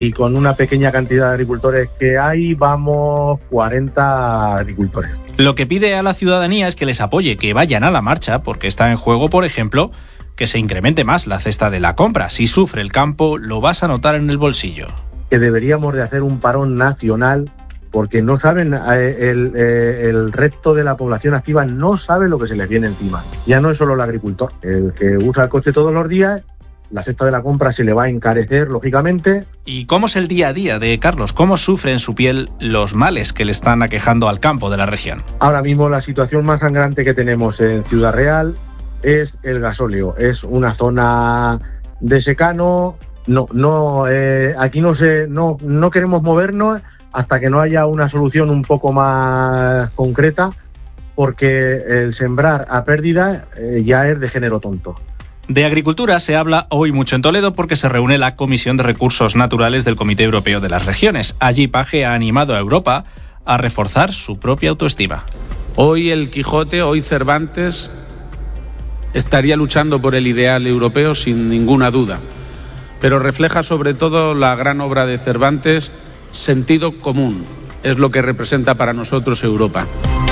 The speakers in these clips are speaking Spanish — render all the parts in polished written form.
Y con una pequeña cantidad de agricultores que hay, vamos 40 agricultores. Lo que pide a la ciudadanía es que les apoye, que vayan a la marcha, porque está en juego, por ejemplo, que se incremente más la cesta de la compra. Si sufre el campo, lo vas a notar en el bolsillo. Que deberíamos de hacer un parón nacional, porque no saben, el resto de la población activa no sabe lo que se les viene encima. Ya no es solo el agricultor, el que usa el coche todos los días. La cesta de la compra se le va a encarecer, lógicamente. ¿Y cómo es el día a día de Carlos? ¿Cómo sufre en su piel los males que le están aquejando al campo de la región? Ahora mismo la situación más sangrante que tenemos en Ciudad Real es el gasóleo. Es una zona de secano. Aquí no queremos movernos hasta que no haya una solución un poco más concreta, porque el sembrar a pérdida ya es de género tonto. De agricultura se habla hoy mucho en Toledo porque se reúne la Comisión de Recursos Naturales del Comité Europeo de las Regiones. Allí Paje ha animado a Europa a reforzar su propia autoestima. Hoy el Quijote, hoy Cervantes, estaría luchando por el ideal europeo sin ninguna duda. Pero refleja sobre todo la gran obra de Cervantes, sentido común. Es lo que representa para nosotros Europa.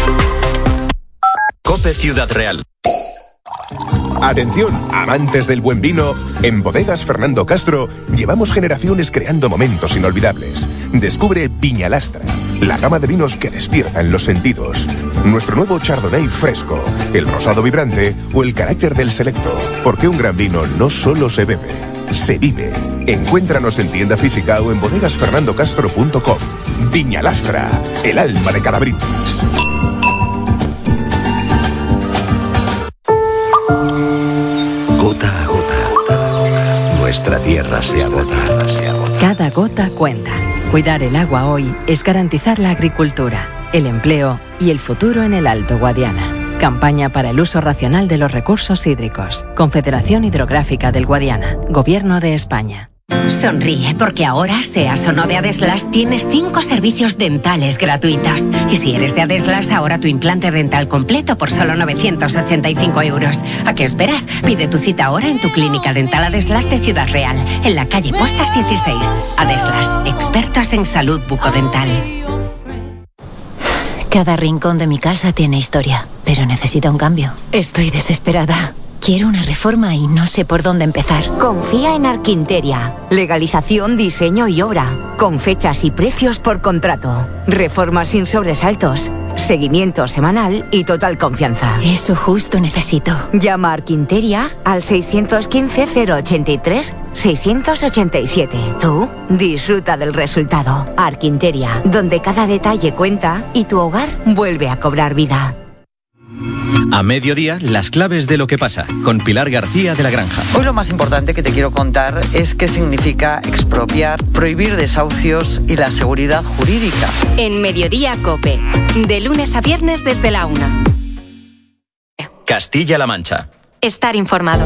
COPE Ciudad Real. Atención, amantes del buen vino, en Bodegas Fernando Castro llevamos generaciones creando momentos inolvidables. Descubre Viñalastra, la gama de vinos que despiertan los sentidos. Nuestro nuevo Chardonnay fresco, el rosado vibrante o el carácter del selecto. Porque un gran vino no solo se bebe, se vive. Encuéntranos en tienda física o en bodegasfernandocastro.com. Viñalastra, el alma de cada brindis. Gota a gota, nuestra tierra se agota. Cada gota cuenta. Cuidar el agua hoy es garantizar la agricultura, el empleo y el futuro en el Alto Guadiana. Campaña para el uso racional de los recursos hídricos. Confederación Hidrográfica del Guadiana. Gobierno de España. Sonríe, porque ahora, seas o no de Adeslas, tienes 5 servicios dentales gratuitos. Y si eres de Adeslas, ahora tu implante dental completo por solo 985 euros. ¿A qué esperas? Pide tu cita ahora en tu clínica dental Adeslas de Ciudad Real, en la calle Postas 16. Adeslas, expertos en salud bucodental. Cada rincón de mi casa tiene historia, pero necesita un cambio. Estoy desesperada. Quiero una reforma y no sé por dónde empezar. Confía en Arquinteria. Legalización, diseño y obra. Con fechas y precios por contrato. Reformas sin sobresaltos. Seguimiento semanal y total confianza. Eso justo necesito. Llama a Arquinteria al 615-083-687. Tú disfruta del resultado. Arquinteria, donde cada detalle cuenta y tu hogar vuelve a cobrar vida. A mediodía, las claves de lo que pasa, con Pilar García de la Granja. Hoy lo más importante que te quiero contar es qué significa expropiar, prohibir desahucios y la seguridad jurídica. En Mediodía COPE, de lunes a viernes desde la 1. Castilla-La Mancha. Estar informado.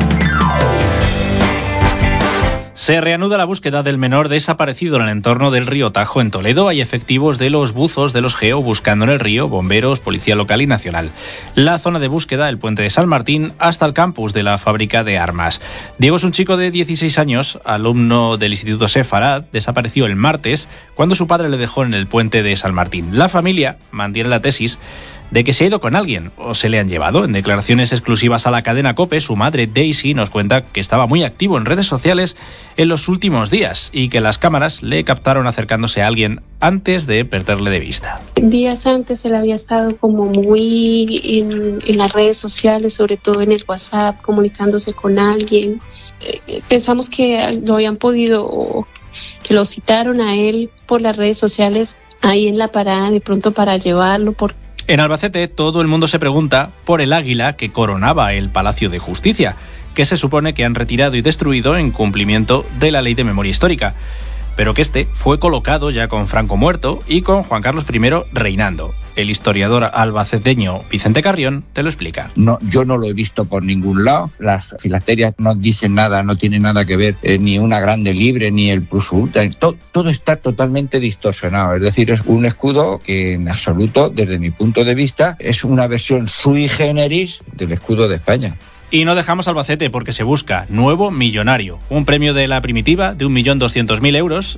Se reanuda la búsqueda del menor desaparecido en el entorno del río Tajo en Toledo. Hay efectivos de los buzos de los GEO buscando en el río, bomberos, policía local y nacional. La zona de búsqueda, el puente de San Martín, hasta el campus de la fábrica de armas. Diego es un chico de 16 años, alumno del Instituto Sefarad, desapareció el martes cuando su padre le dejó en el puente de San Martín. La familia mantiene la tesis de que se ha ido con alguien o se le han llevado. En declaraciones exclusivas a la cadena COPE, su madre Daisy nos cuenta que estaba muy activo en redes sociales en los últimos días y que las cámaras le captaron acercándose a alguien antes de perderle de vista. Días antes él había estado como muy en las redes sociales, sobre todo en el WhatsApp, comunicándose con alguien. Pensamos que lo habían podido, que lo citaron a él por las redes sociales ahí en la parada de pronto para llevarlo En Albacete, todo el mundo se pregunta por el águila que coronaba el Palacio de Justicia, que se supone que han retirado y destruido en cumplimiento de la Ley de Memoria Histórica, pero que este fue colocado ya con Franco muerto y con Juan Carlos I reinando. El historiador albaceteño Vicente Carrión te lo explica. No, yo no lo he visto por ningún lado. Las filacterias no dicen nada, no tienen nada que ver ni una grande libre ni el plus ultra. Todo está totalmente distorsionado. Es decir, es un escudo que en absoluto, desde mi punto de vista, es una versión sui generis del escudo de España. Y no dejamos Albacete porque se busca nuevo millonario. Un premio de la primitiva de 1.200.000 euros